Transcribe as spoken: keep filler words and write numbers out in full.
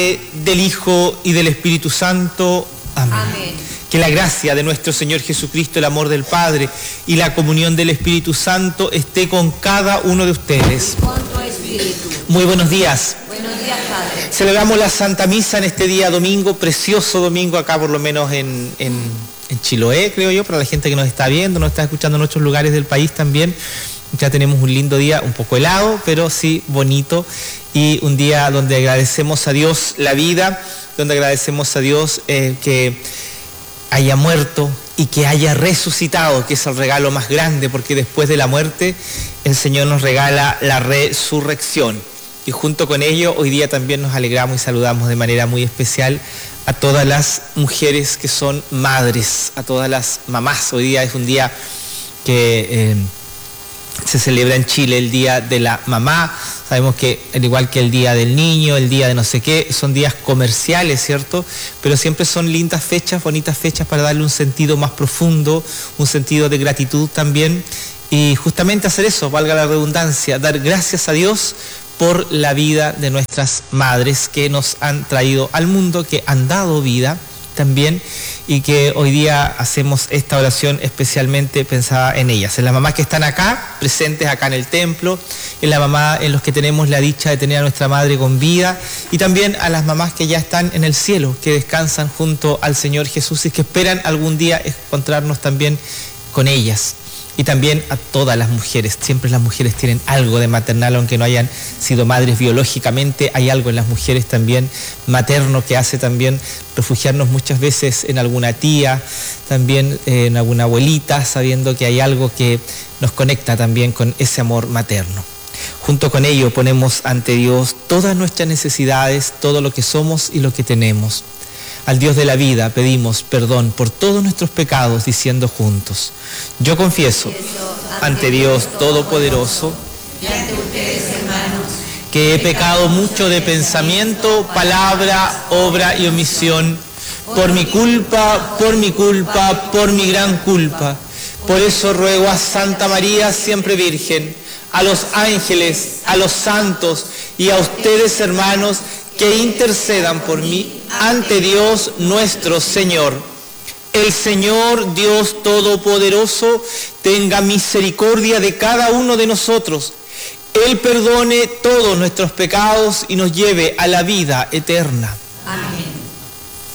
del Hijo y del Espíritu Santo. Amén. Amén. Que la gracia de nuestro Señor Jesucristo, el amor del Padre y la comunión del Espíritu Santo esté con cada uno de ustedes. Con tu espíritu. Muy buenos días. Buenos días, Padre. Celebramos la Santa Misa en este día domingo, precioso domingo acá por lo menos en, en, en Chiloé, creo yo, para la gente que nos está viendo, nos está escuchando en otros lugares del país también. Ya tenemos un lindo día, un poco helado, pero sí bonito, y un día donde agradecemos a Dios la vida, donde agradecemos a Dios eh, que haya muerto y que haya resucitado, que es el regalo más grande, porque después de la muerte el Señor nos regala la resurrección. Y junto con ello hoy día también nos alegramos y saludamos de manera muy especial a todas las mujeres que son madres, a todas las mamás. Hoy día es un día que eh, se celebra en Chile, el Día de la Mamá. Sabemos que al igual que el Día del Niño, el Día de no sé qué, son días comerciales, ¿cierto? Pero siempre son lindas fechas, bonitas fechas para darle un sentido más profundo, un sentido de gratitud también. Y justamente hacer eso, valga la redundancia, dar gracias a Dios por la vida de nuestras madres que nos han traído al mundo, que han dado vida también, y que hoy día hacemos esta oración especialmente pensada en ellas, en las mamás que están acá, presentes acá en el templo, en la mamá, en los que tenemos la dicha de tener a nuestra madre con vida, y también a las mamás que ya están en el cielo, que descansan junto al Señor Jesús y que esperan algún día encontrarnos también con ellas. Y también a todas las mujeres, siempre las mujeres tienen algo de maternal, aunque no hayan sido madres biológicamente, hay algo en las mujeres también materno que hace también refugiarnos muchas veces en alguna tía, también eh, en alguna abuelita, sabiendo que hay algo que nos conecta también con ese amor materno. Junto con ello ponemos ante Dios todas nuestras necesidades, todo lo que somos y lo que tenemos. Al Dios de la vida pedimos perdón por todos nuestros pecados, diciendo juntos: yo confieso ante Dios Todopoderoso Y ante ustedes, hermanos, que he pecado mucho de pensamiento, palabra, obra y omisión, por mi culpa, por mi culpa, por mi gran culpa. Por eso ruego a Santa María, siempre Virgen, a los ángeles, a los santos y a ustedes, hermanos, que intercedan por mí ante Dios nuestro Señor. El Señor Dios Todopoderoso tenga misericordia de cada uno de nosotros. Él perdone todos nuestros pecados y nos lleve a la vida eterna.